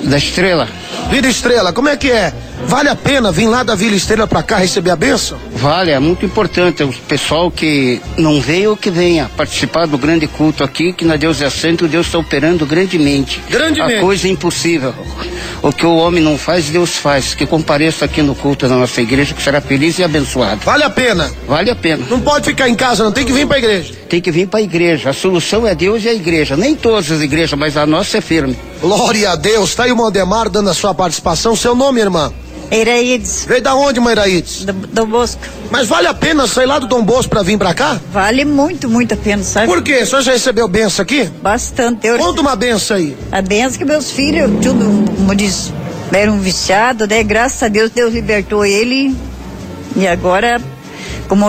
Da Estrela. Vila Estrela, como é que é? Vale a pena vir lá da Vila Estrela pra cá receber a bênção? Vale, é muito importante. O pessoal que não veio, que venha participar do grande culto aqui, que na Deus é Santo, Deus está operando grandemente. Grandemente. A coisa é impossível. O que o homem não faz, Deus faz. Que compareça aqui no culto da nossa igreja, que será feliz e abençoado. Vale a pena? Vale a pena. Não pode ficar em casa, não, tem que vir pra igreja. Tem que vir pra igreja. A solução é Deus e a igreja. Nem todas as igrejas, mas a nossa é firme. Glória a Deus. Tá aí o Mondemar dando a sua participação. Seu nome, irmã? Iraídes. Veio da onde, mãe Iraídes? Do Bosco. Mas vale a pena sair lá do Dom Bosco pra vir pra cá? Vale muito, muito a pena, sabe? Por quê? A senhora já recebeu benção aqui? Bastante. Conta uma benção aí. A benção que meus filhos, tudo, como diz, eram viciados, né? Graças a Deus, Deus libertou ele. E agora, como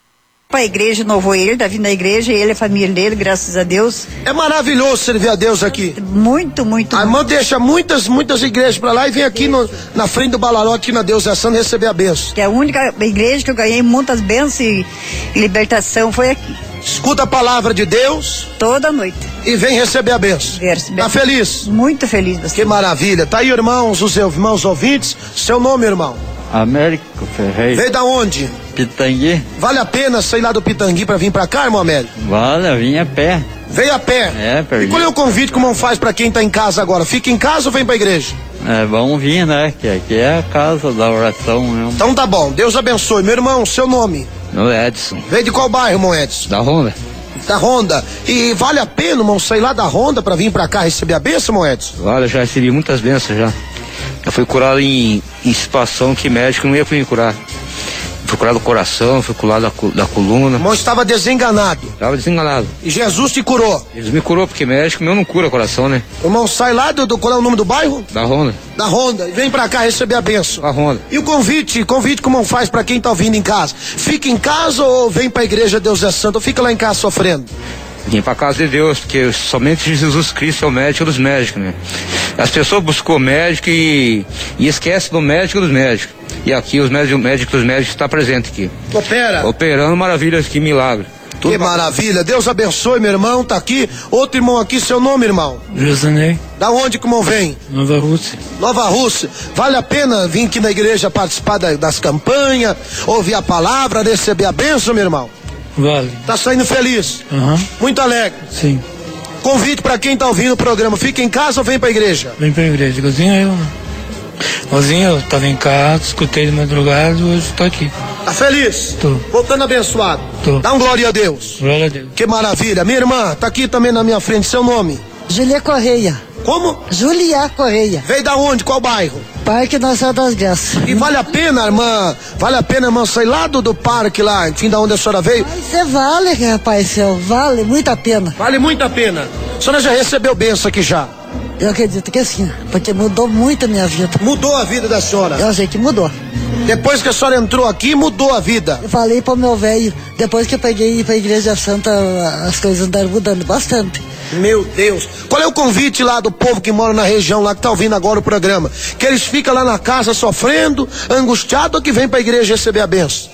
a igreja inovou ele, tá vindo da igreja, e ele é a família dele, graças a Deus. É maravilhoso servir a Deus aqui. Muito, muito. A irmã deixa muitas igrejas pra lá e vem aqui na frente do Balarote, aqui na Deus é Santo, receber a benção. Que a única igreja que eu ganhei muitas bênçãos e libertação foi aqui. Escuta a palavra de Deus. Toda noite. E vem receber a benção. Tá feliz? Muito feliz. Bastante. Que maravilha. Tá aí, irmãos, os irmãos ouvintes. Seu nome, irmão? Américo Ferreira. Veio da onde? Pitangui. Vale a pena sair lá do Pitangui pra vir pra cá, irmão Américo? Vale, eu vim a pé. Veio a pé? É, perdi. E qual é o convite que o irmão faz pra quem tá em casa agora? Fica em casa ou vem pra igreja? É bom vir, né? Que aqui é a casa da oração mesmo. Então tá bom, Deus abençoe. Meu irmão, seu nome? No Edson. Veio de qual bairro, irmão Edson? Da Honda. Da Honda. E vale a pena, irmão, sair lá da Honda pra vir pra cá receber a bênção, irmão Edson? Olha, eu já recebi muitas bênçãos já. Eu fui curado em situação que médico não ia me curar. Fui curado do coração, fui curado da coluna. O irmão estava desenganado. Estava desenganado. E Jesus te curou? Jesus me curou, porque médico meu não cura coração, né? O irmão sai lá qual é o nome do bairro? Da Honda. Da Honda. E vem pra cá receber a bênção. Da Honda. E o convite que o irmão faz pra quem tá ouvindo em casa? Fica em casa ou vem pra igreja Deus é Santo? Ou fica lá em casa sofrendo? Vim pra casa de Deus, porque somente Jesus Cristo é o médico dos médicos, né? As pessoas buscam médico e esquecem do médico dos médicos. E aqui o médico dos médicos está presente aqui. Opera. Operando maravilhas, que milagre. Que maravilha. Deus abençoe, meu irmão. Tá aqui. Outro irmão aqui, seu nome, irmão? Josanei. Da onde que o irmão vem? Nova Rússia. Nova Rússia. Vale a pena vir aqui na igreja participar das campanhas, ouvir a palavra, receber a bênção, meu irmão? Vale. Tá saindo feliz? Muito alegre? Sim. Convite pra quem tá ouvindo o programa, fica em casa ou vem pra igreja? Vem pra igreja. Igualzinho eu tava em casa, escutei de madrugada, hoje tô aqui. Tá feliz? Tô. Voltando abençoado? Tô. Dá um glória a Deus. Glória a Deus. Que maravilha. Minha irmã, tá aqui também na minha frente, seu nome? Julia Correia. Como? Julia Correia. Veio da onde? Qual bairro? Parque Nossa das Graças. E vale a pena, irmã, sair lá do parque lá, enfim, da onde a senhora veio? Você vale, rapaz, vale muito a pena. Vale muito a pena. A senhora já recebeu bênção aqui já? Eu acredito que sim, porque mudou muito a minha vida. Mudou a vida da senhora? Eu sei que mudou. Depois que a senhora entrou aqui, mudou a vida? Eu falei pro meu velho, depois que eu peguei ir pra Igreja Santa, as coisas andaram mudando bastante. Meu Deus. Qual é o convite lá do povo que mora na região lá, que tá ouvindo agora o programa? Que eles ficam lá na casa sofrendo, angustiado, ou que vem pra igreja receber a benção?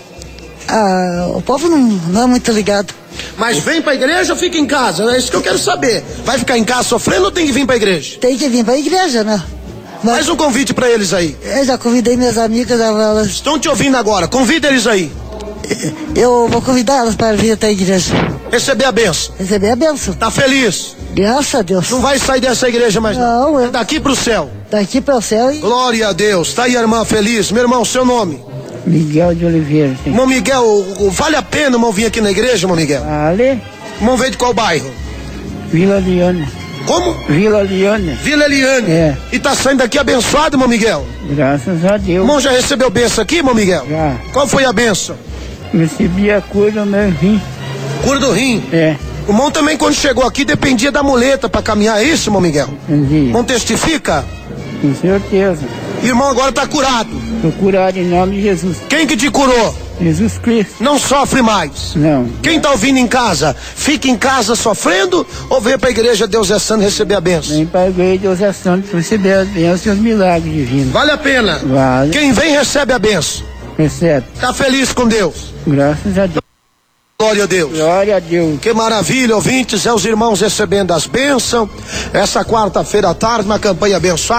O povo não é muito ligado. Mas vem pra igreja ou fica em casa? É isso que eu quero saber. Vai ficar em casa sofrendo ou tem que vir pra igreja? Tem que vir pra igreja, né? Faz um convite pra eles aí. Eu já convidei minhas amigas, elas... Estão te ouvindo agora, convida eles aí. Eu vou convidar elas para vir até a igreja. Receber a benção. Receber a benção. Tá feliz? Graças a Deus. Não vai sair dessa igreja mais não. Não, Daqui pro céu. Daqui pro céu. Glória a Deus. Tá aí a irmã feliz. Meu irmão, seu nome? Miguel de Oliveira. Sim. Irmão Miguel, vale a pena, irmão, vir aqui na igreja, irmão Miguel? Vale. Irmão, veio de qual bairro? Vila Liane. Como? Vila Liane. Vila Eliane. É. E tá saindo daqui abençoado, irmão Miguel? Graças a Deus. Irmão, já recebeu benção aqui, irmão Miguel? Já. Qual foi a benção? Recebi a cura do meu rim. Cura do rim? É. O irmão também, quando chegou aqui, dependia da muleta pra caminhar, é isso, irmão Miguel? Entendi. Irmão, testifica? Com certeza. Irmão, agora tá curado. Tô curado em nome de Jesus. Quem que te curou? Jesus Cristo. Não sofre mais. Não. Quem tá ouvindo em casa, fica em casa sofrendo ou vem pra igreja Deus é Santo receber a benção? Vem pra igreja Deus é Santo receber as bênçãos e os milagres divinos. Vale a pena? Vale. Quem vem recebe a benção. Recebe. Tá feliz com Deus? Graças a Deus. Glória a Deus. Glória a Deus. Que maravilha, ouvintes, é os irmãos recebendo as bênçãos. Essa quarta-feira à tarde, uma campanha abençoada.